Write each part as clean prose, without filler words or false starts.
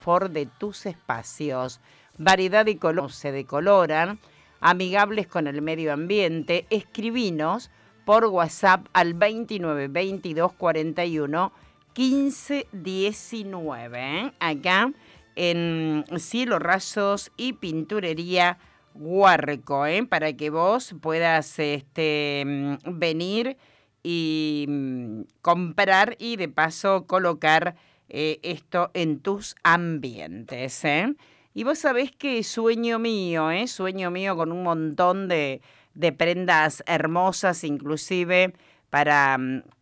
confort de tus espacios. Variedad de colores se decoloran, amigables con el medio ambiente. Escribinos por WhatsApp al 29 22 41 15 19. Acá en Cielo Rasos y Pinturería Huarco, para que vos puedas venir y comprar y de paso colocar esto en tus ambientes. Y vos sabés que sueño mío con un montón de prendas hermosas, inclusive para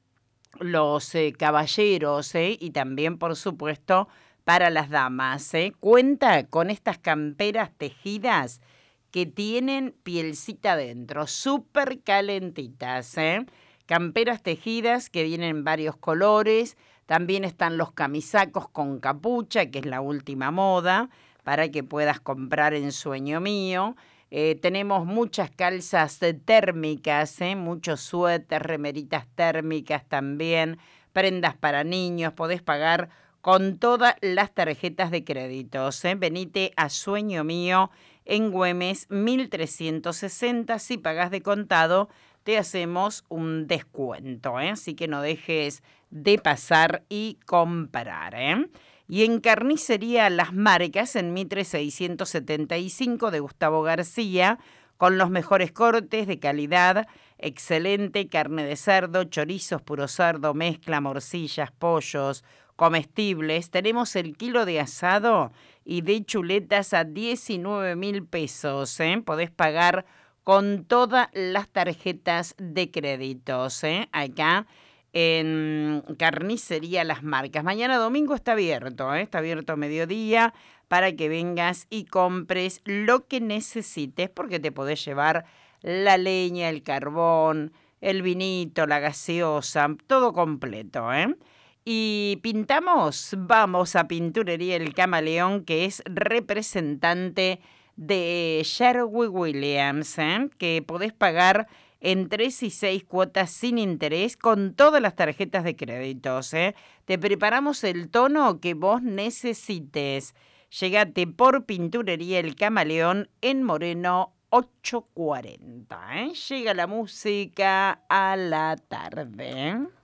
los caballeros, y también, por supuesto, para las damas. Cuenta con estas camperas tejidas que tienen pielcita adentro, súper calentitas. Camperas tejidas que vienen en varios colores. También están los camisacos con capucha, que es la última moda, para que puedas comprar en Sueño Mío. Tenemos muchas calzas térmicas, muchos suéteres, remeritas térmicas también, prendas para niños. Podés pagar con todas las tarjetas de créditos. Venite a Sueño Mío en Güemes 1360. Si pagás de contado, te hacemos un descuento, así que no dejes de pasar y comprar. Y en Carnicería Las Marcas, en Mitre 675 de Gustavo García, con los mejores cortes de calidad, excelente carne de cerdo, chorizos, puro cerdo, mezcla, morcillas, pollos, comestibles. Tenemos el kilo de asado y de chuletas a 19.000 pesos. Podés pagar con todas las tarjetas de créditos. Acá en Carnicería Las Marcas. Mañana domingo está abierto, está abierto a mediodía para que vengas y compres lo que necesites, porque te podés llevar la leña, el carbón, el vinito, la gaseosa, todo completo. Y pintamos, vamos a Pinturería El Camaleón, que es representante de Sherwin Williams, que podés pagar en 3 y 6 cuotas sin interés con todas las tarjetas de créditos. Te preparamos el tono que vos necesites. Llegate por Pinturería El Camaleón en Moreno 840. Llega la música a la tarde.